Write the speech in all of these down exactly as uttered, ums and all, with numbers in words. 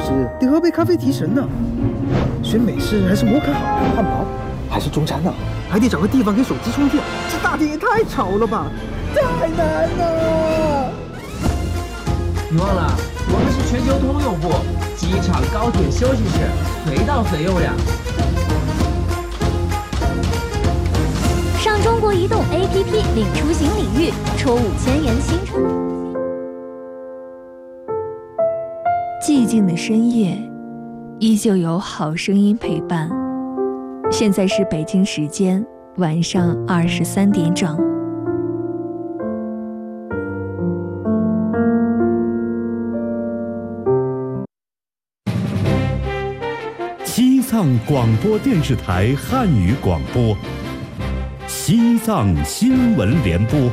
时得喝杯咖啡提神呢。选美式还是摩卡好？汉堡还是中餐呢？还得找个地方给手机充电。这大厅也太吵了吧，太难了。 你忘了，我们是全球通用部，机场、高铁、休息室，随到随用呀。 上中国移动 A P P 领出行礼遇，抽五千元新车。 寂静的深夜，依旧有好声音陪伴。现在是北京时间晚上二十三点整。 西藏广播电视台汉语广播，西藏新闻联播。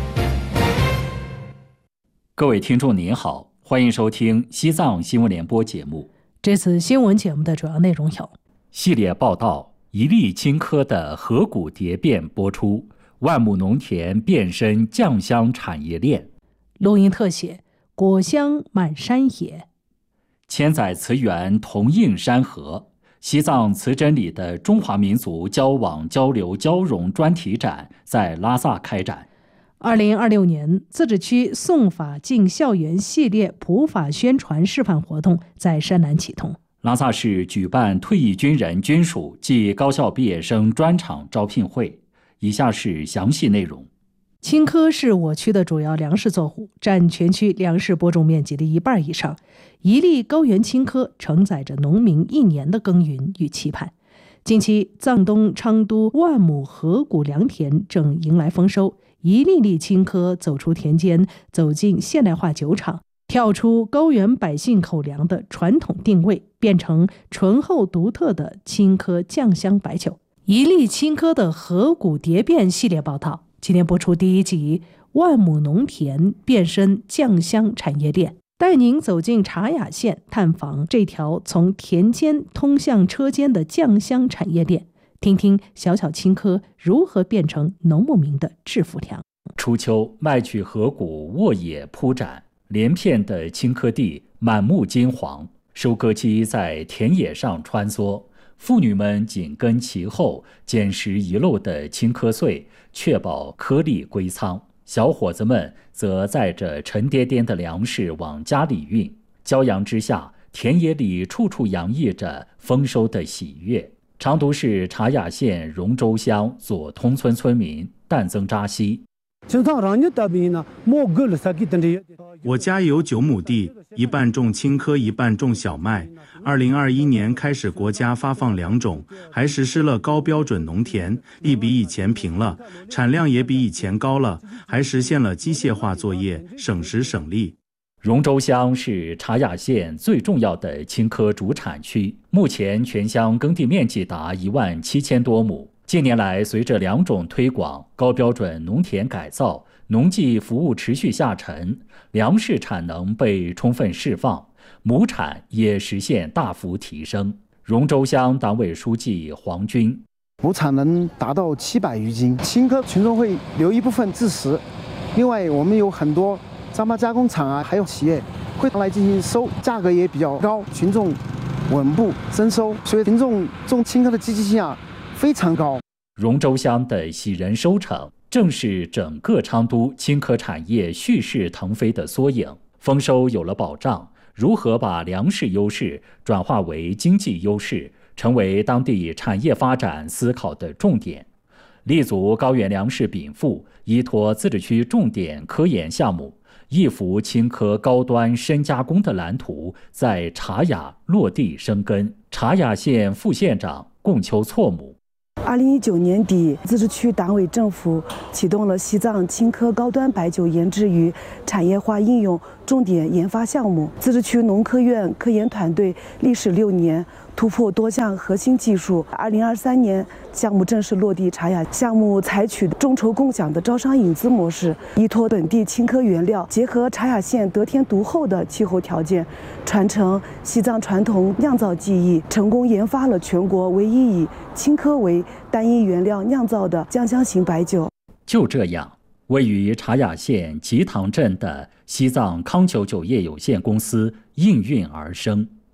各位听众您好，欢迎收听西藏新闻联播节目。 这次新闻节目的主要内容有： 系列报道一粒青稞的河谷蝶变播出，万亩农田变身酱香产业链； 录音特写果香满山野； 千载词源同映山河。西藏词珍里的中华民族交往交流交融专题展在拉萨开展。 二零二六年自治区诵法进校园系列普法宣传示范活动在山南启通。 拉萨市举办退役军人军属暨高校毕业生专场招聘会。以下是详细内容。 青稞是我区的主要粮食作物，占全区粮食播种面积的一半以上。一粒高原青稞承载着农民一年的耕耘与期盼。近期，藏东昌都万亩河谷良田正迎来丰收，一粒粒青稞走出田间，走进现代化酒厂，跳出高原百姓口粮的传统定位，变成醇厚独特的青稞酱香白酒。一粒青稞的河谷蝶变系列报道，今天播出第一集，万亩农田变身酱香产业链，带您走进茶雅县，探访这条从田间通向车间的酱香产业链，听听小小青稞如何变成农牧民的致富粮。 初秋，麦曲河谷沃野铺展，连片的青稞地满目金黄，收割机在田野上穿梭，妇女们紧跟其后，捡拾遗漏的青稞穗，确保颗粒归仓。小伙子们则载着沉甸甸的粮食往家里运。骄阳之下，田野里处处洋溢着丰收的喜悦。长都市茶雅县荣州乡左通村村民旦增扎西， 我家有九亩地，一半种青稞，一半种小麦。二零二一年开始，国家发放良种，还实施了高标准农田，地比以前平了，产量也比以前高了，还实现了机械化作业，省时省力。 荣州乡是茶雅县最重要的青稞主产区，目前全乡耕地面积达一万七千多亩。近年来，随着良种推广、高标准农田改造、农技服务持续下沉，粮食产能被充分释放，亩产也实现大幅提升。荣州乡党委书记黄军， 亩产能达到七百余斤，青稞群众会留一部分自食，另外我们有很多糌粑加工厂啊，还有企业会来进行收，价格也比较高，群众稳步增收，所以群众种青稞的积极性啊非常高。 荣州乡的喜人收成，正是整个昌都青稞产业蓄势腾飞的缩影。丰收有了保障，如何把粮食优势转化为经济优势，成为当地产业发展思考的重点。立足高原粮食禀赋，依托自治区重点科研项目，一幅青稞高端深加工的蓝图在茶雅落地生根。茶雅县副县长贡秋措姆， 二零一九年底，自治区党委政府启动了西藏青稞高端白酒研制与产业化应用重点研发项目。自治区农科院科研团队历时六年，突破多项核心技术。二零二三年，项目正式落地茶雅。项目采取众筹共享的招商引资模式，依托本地青稞原料，结合茶雅县得天独厚的气候条件，传承西藏传统酿造技艺，成功研发了全国唯一以青稞为单一原料酿造的酱香型白酒。 就这样，位于茶雅县吉塘镇的西藏康久酒业有限公司应运而生。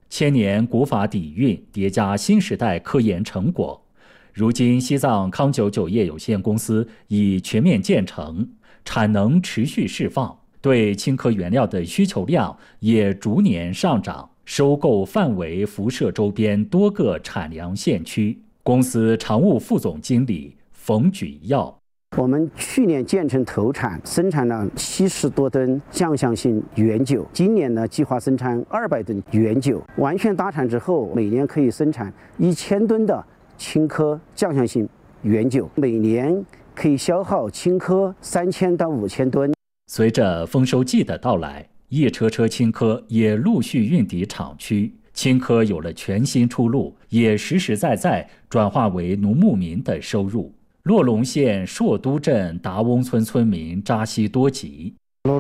千年古法底蕴叠加新时代科研成果，如今西藏康久酒业有限公司已全面建成，产能持续释放，对青稞原料的需求量也逐年上涨，收购范围辐射周边多个产粮县区。公司常务副总经理冯举耀。 我们去年建成投产，生产了七十多吨酱香型原酒。今年呢，计划生产二百吨原酒。完全达产之后，每年可以生产一千吨的青稞酱香型原酒，每年可以消耗青稞三千到五千吨。 随着丰收季的到来，一车车青稞也陆续运抵厂区，青稞有了全新出路，也实实在在转化为农牧民的收入。洛龙县朔都镇达翁村村民扎西多吉。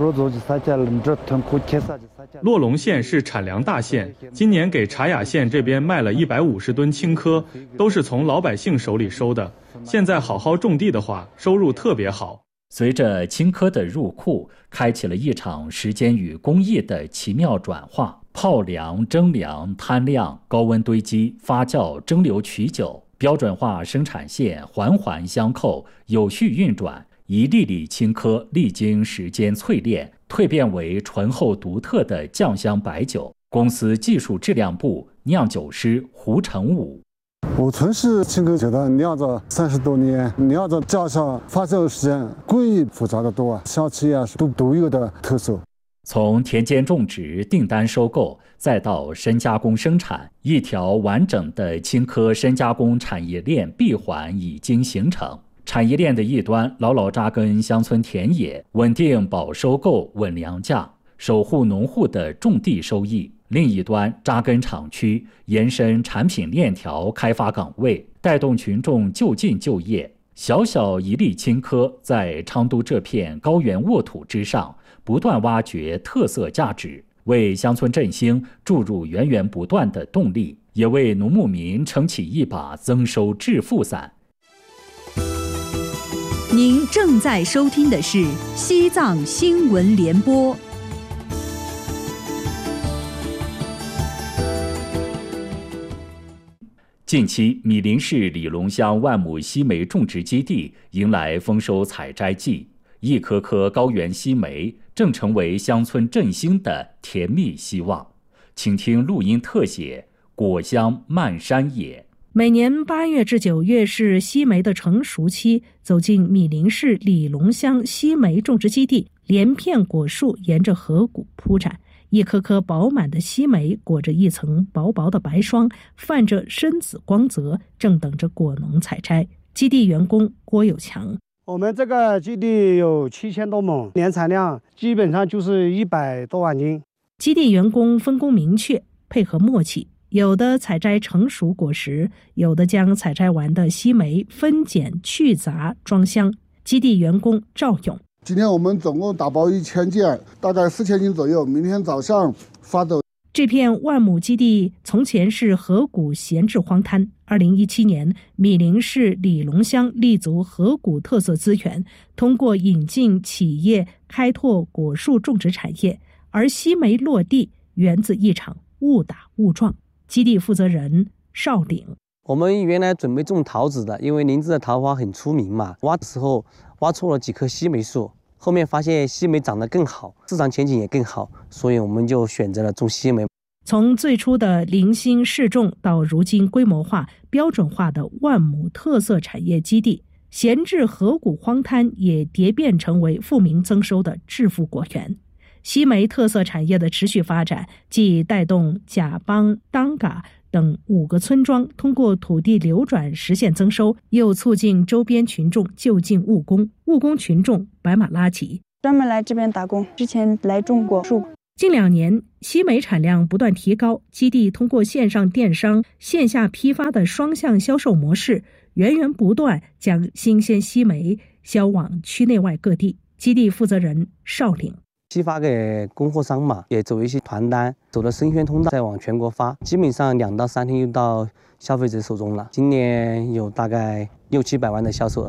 洛龙县是产粮大县，今年给察雅县这边卖了一百五十吨青稞，都是从老百姓手里收的。现在好好种地的话，收入特别好。 随着青稞的入库，开启了一场时间与工艺的奇妙转化。泡粮、蒸粮、摊晾、高温堆积、发酵、蒸馏取酒，标准化生产线环环相扣，有序运转。一粒粒青稞历经时间淬炼，蜕变为醇厚独特的酱香白酒。公司技术质量部酿酒师胡成武。 我从事青稞酒的酿造三十多年，酿造加上发酵时间工艺复杂的多，香气也是独独有的特色。 从田间种植、订单收购，再到深加工生产，一条完整的青稞深加工产业链闭环已经形成。产业链的一端牢牢扎根乡村田野，稳定保收购、稳粮价，守护农户的种地收益；另一端扎根厂区，延伸产品链条，开发岗位，带动群众就近就业。小小一粒青稞，在昌都这片高原沃土之上，不断挖掘特色价值，为乡村振兴注入源源不断的动力，也为农牧民撑起一把增收致富伞。 您正在收听的是西藏新闻联播。 近期，米林市里龙乡万亩西梅种植基地迎来丰收采摘季，一颗颗高原西梅正成为乡村振兴的甜蜜希望。请听录音特写《果香漫山野》。 每年八月至九月是西梅的成熟期，走进米林市里龙乡西梅种植基地，连片果树沿着河谷铺展。一颗颗饱满的西梅裹着一层薄薄的白霜，泛着深紫光泽，正等着果农采摘。基地员工郭有强： 我们这个基地有七千多亩，年产量基本上就是一百多万斤。 基地员工分工明确，配合默契，有的采摘成熟果实，有的将采摘完的西梅分拣去杂装箱。基地员工赵勇： 今天我们总共打包一千件，大概四千斤左右，明天早上发走。 这片万亩基地从前是河谷闲置荒滩。二零一七年，米林市里龙乡立足河谷特色资源，通过引进企业开拓果树种植产业，而西梅落地源自一场误打误撞。基地负责人邵鼎： 我们原来准备种桃子的，因为林芝的桃花很出名嘛，挖的时候挖错了几棵西梅树，后面发现西梅长得更好，市场前景也更好，所以我们就选择了种西梅。 从最初的零星试种到如今规模化、标准化的万亩特色产业基地，闲置河谷荒滩也蝶变成为富民增收的致富果园。西梅特色产业的持续发展，既带动甲邦、当嘎等五个村庄通过土地流转实现增收，又促进周边群众就近务工。务工群众白马拉吉专门来这边打工，之前来种过树。 近两年，西梅产量不断提高，基地通过线上电商、线下批发的双向销售模式，源源不断将新鲜西梅销往区内外各地。基地负责人邵岭： 批发给供货商嘛，也走一些团单，走了生鲜通道，再往全国发，基本上两到三天就到消费者手中了。今年有大概六七百万的销售额吧。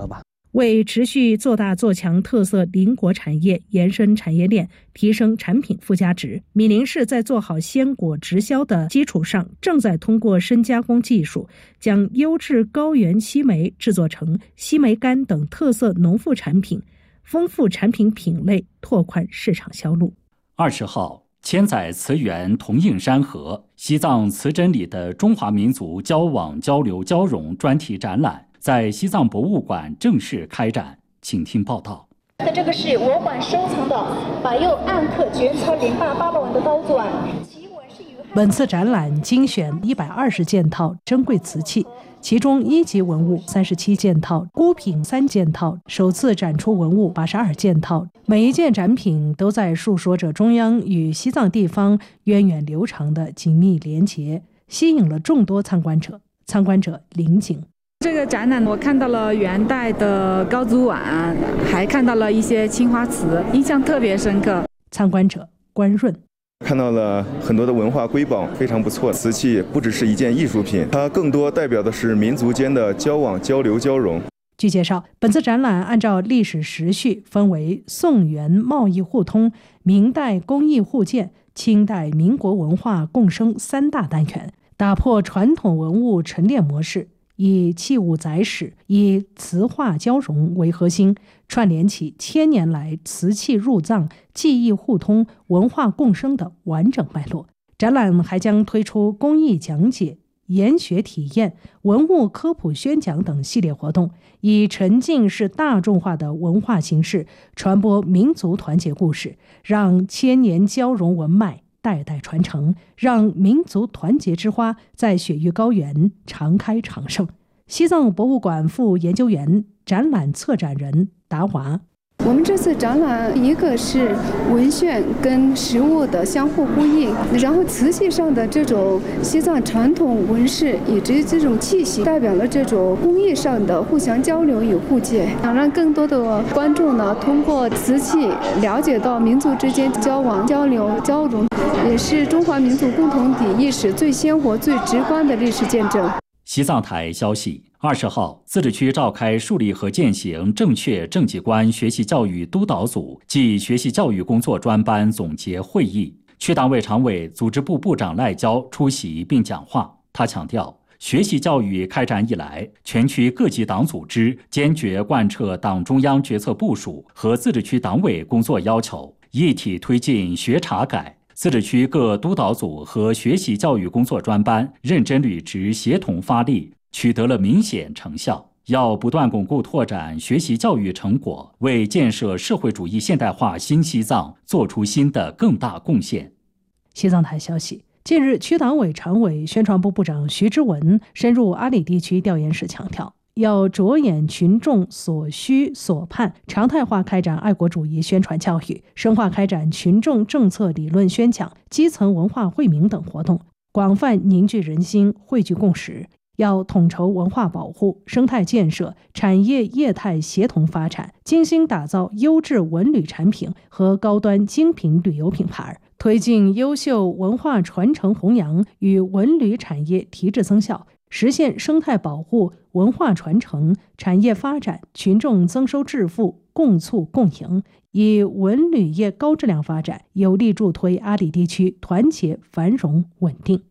为持续做大做强特色邻国产业，延伸产业链，提升产品附加值，米宁市在做好鲜果直销的基础上，正在通过深加工技术，将优质高原西梅制作成西梅干等特色农副产品，丰富产品品类，拓宽市场销路。 二十号，千载词源同映山河，西藏词珍里的中华民族交往交流交融专题展览在西藏博物馆正式开展，请听报道。 这个是我馆收藏的百佑暗刻卷草零八八百万的刀钻。 本次展览精选一百二十件套珍贵瓷器，其中一级文物三十七件套，孤品三件套，首次展出文物八十二件套。每一件展品都在述说着中央与西藏地方源远流长的紧密连结，吸引了众多参观者。参观者林景。 这个展览我看到了元代的高足碗，还看到了一些青花瓷，印象特别深刻。 参观者关润。 看到了很多的文化瑰宝，非常不错。瓷器不只是一件艺术品，它更多代表的是民族间的交往、交流、交融。 据介绍，本次展览按照历史时序分为宋元贸易互通、明代工艺互鉴、清代民国文化共生三大单元，打破传统文物陈列模式，以器物载史、以瓷画交融为核心，串联起千年来瓷器入藏、技艺互通、文化共生的完整脉络。展览还将推出工艺讲解、研学体验、文物科普宣讲等系列活动，以沉浸式大众化的文化形式传播民族团结故事，让千年交融文脉代代传承，让民族团结之花在雪域高原常开常盛。西藏博物馆副研究员、展览策展人达华。 我们这次展览，一个是文献跟实物的相互呼应，然后瓷器上的这种西藏传统纹饰以及这种气息，代表了这种工艺上的互相交流与互鉴，想让更多的观众呢，通过瓷器了解到民族之间交往、交流、交融，也是中华民族共同体意识最鲜活、最直观的历史见证。 西藏台消息，二十号，自治区召开树立和践行正确政绩观学习教育督导组暨学习教育工作专班总结会议，区党委常委、组织部部长赖娇出席并讲话。他强调，学习教育开展以来，全区各级党组织坚决贯彻党中央决策部署和自治区党委工作要求，一体推进学查改。自治区各督导组和学习教育工作专班认真履职，协同发力，取得了明显成效。要不断巩固拓展学习教育成果，为建设社会主义现代化新西藏做出新的更大贡献。 西藏台消息，近日，区党委常委、宣传部部长徐之文深入阿里地区调研时强调，要着眼群众所需所盼，常态化开展爱国主义宣传教育，深化开展群众政策理论宣讲、基层文化惠民等活动，广泛凝聚人心，汇聚共识。要统筹文化保护、生态建设、产业业态协同发展，精心打造优质文旅产品和高端精品旅游品牌，推进优秀文化传承弘扬与文旅产业提质增效，实现生态保护、文化传承、产业发展、群众增收致富共促共赢，以文旅业高质量发展有力助推阿里地区团结繁荣稳定。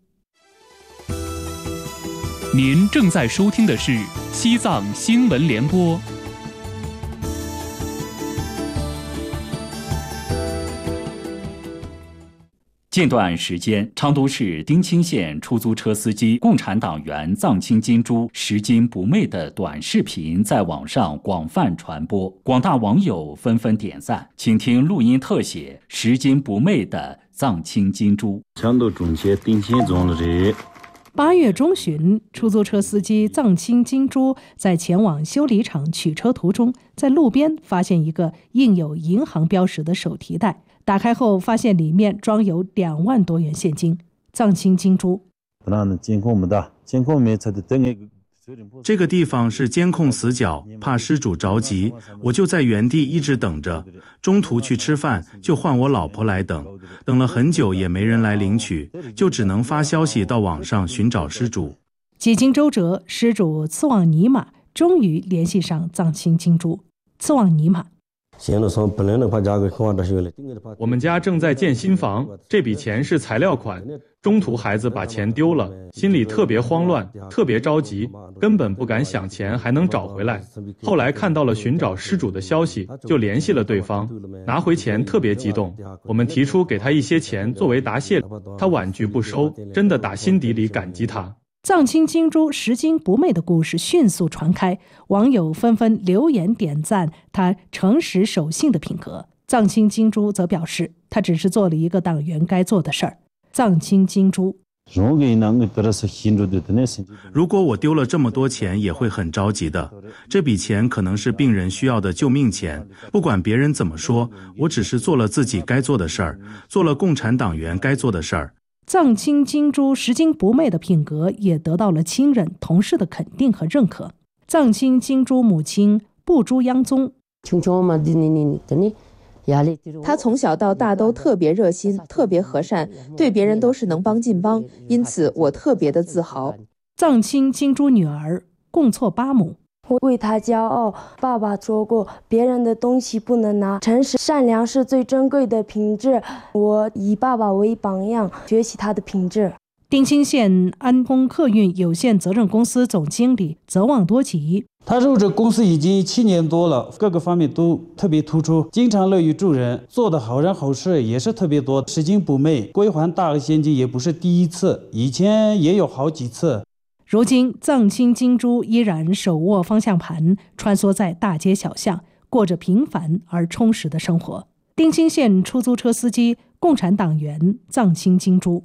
您正在收听的是西藏新闻联播。 近段时间，昌都市丁青县出租车司机共产党员藏青金珠拾金不昧的短视频在网上广泛传播，广大网友纷纷点赞。请听录音特写：拾金不昧的藏青金珠。 昌都中街丁青中了这。 八月中旬，出租车司机藏青金珠在前往修理厂取车途中，在路边发现一个印有银行标识的手提袋，打开后发现里面装有两万多元现金。藏青金珠， 这个地方是监控死角，怕失主着急，我就在原地一直等着。中途去吃饭，就换我老婆来等，等了很久也没人来领取，就只能发消息到网上寻找失主。 几经周折，失主次旺尼玛终于联系上藏青金珠。次旺尼玛， 我们家正在建新房，这笔钱是材料款，中途孩子把钱丢了，心里特别慌乱，特别着急，根本不敢想钱还能找回来。后来看到了寻找失主的消息，就联系了对方，拿回钱特别激动。我们提出给他一些钱作为答谢，他婉拒不收，真的打心底里感激他。 藏青金珠拾金不昧的故事迅速传开，网友纷纷留言点赞他诚实守信的品格。藏青金珠则表示，他只是做了一个党员该做的事儿。藏青金珠， 如果我丢了这么多钱，也会很着急的。这笔钱可能是病人需要的救命钱，不管别人怎么说，我只是做了自己该做的事儿，做了共产党员该做的事儿。 藏青金珠拾金不昧的品格也得到了亲人、同事的肯定和认可。藏青金珠母亲布珠央宗， 他从小到大都特别热心，特别和善，对别人都是能帮尽帮，因此我特别的自豪。 藏青金珠女儿贡措巴姆， 我为他骄傲。爸爸说过，别人的东西不能拿，诚实善良是最珍贵的品质。我以爸爸为榜样，学习他的品质。 丁清县安通客运有限责任公司总经理泽旺多吉， 他入职公司已经七年多了，各个方面都特别突出，经常乐于助人，做的好人好事也是特别多，拾金不昧，归还大额现金也不是第一次，以前也有好几次。 如今藏青金珠依然手握方向盘，穿梭在大街小巷，过着平凡而充实的生活。丁清县出租车司机、共产党员藏青金珠，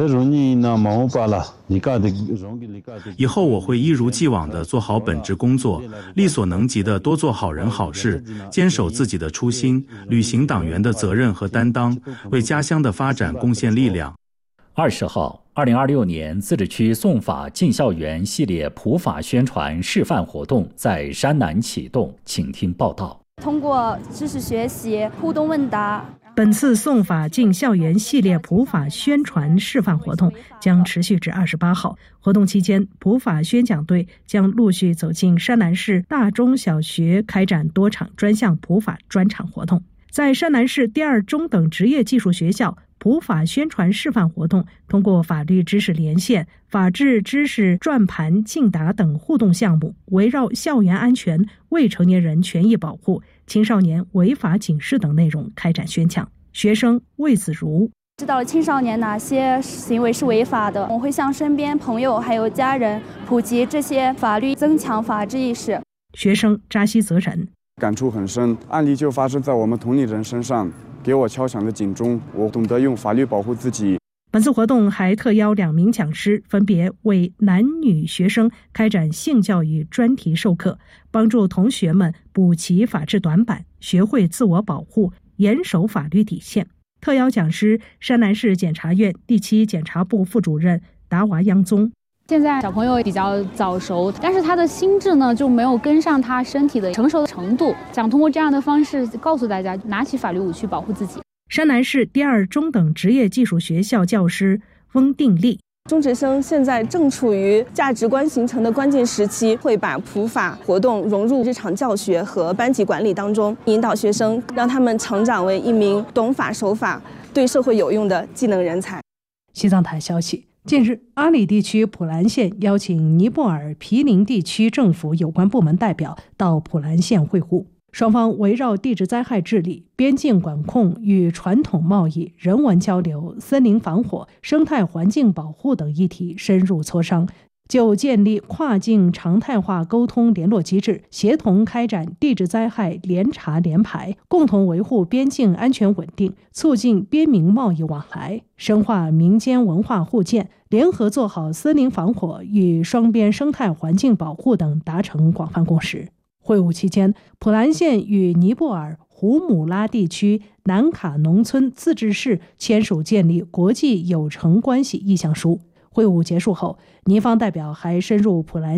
以后我会一如既往地做好本职工作，力所能及的多做好人好事，坚守自己的初心，履行党员的责任和担当，为家乡的发展贡献力量。 二十号，二零二六年自治区诵法进校园系列普法宣传示范活动在山南启动，请听报道。 通过知识学习、互动问答。 本次诵法进校园系列普法宣传示范活动将持续至二十八号。活动期间，普法宣讲队将陆续走进山南市大中小学，开展多场专项普法专场活动。在山南市第二中等职业技术学校，普法宣传示范活动通过法律知识连线、法治知识转盘竞答等互动项目，围绕校园安全、未成年人权益保护、青少年违法警示等内容开展宣讲。学生魏子如， 知道了青少年哪些行为是违法的，我会向身边朋友还有家人普及这些法律，增强法治意识。 学生扎西泽仁， 感触很深，案例就发生在我们同龄人身上，给我敲响了警钟，我懂得用法律保护自己。 本次活动还特邀两名讲师，分别为男女学生开展性教育专题授课，帮助同学们补齐法治短板，学会自我保护，严守法律底线。特邀讲师山南市检察院第七检察部副主任达娃央宗。 现在小朋友比较早熟，但是他的心智呢就没有跟上他身体的成熟的程度，想通过这样的方式告诉大家，拿起法律武器保护自己。 山南市第二中等职业技术学校教师翁定力， 中职生现在正处于价值观形成的关键时期，会把普法活动融入日常教学和班级管理当中，引导学生，让他们成长为一名懂法守法、对社会有用的技能人才。 西藏台消息，近日，阿里地区普兰县邀请尼泊尔毗邻地区政府有关部门代表到普兰县会晤。双方围绕地质灾害治理、边境管控与传统贸易、人文交流、森林防火、生态环境保护等议题深入磋商，就建立跨境常态化沟通联络机制，协同开展地质灾害联查联排，共同维护边境安全稳定，促进边民贸易往来，深化民间文化互鉴，联合做好森林防火与双边生态环境保护等达成广泛共识。会晤期间，普兰县与尼泊尔胡姆拉地区南卡农村自治市签署建立国际友城关系意向书。会晤结束后，尼方代表还深入普兰